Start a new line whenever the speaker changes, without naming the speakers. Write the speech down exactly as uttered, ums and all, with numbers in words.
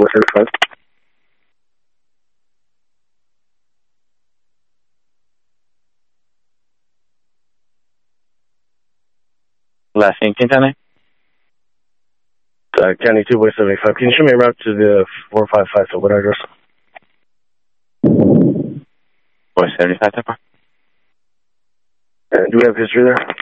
two seventy-five.
Last name, Quintana?
Uh, County two West seventy-five. Can you show me a route to the four five five, so what address?
four seventy-five, Tapa.
Uh, do we have history there?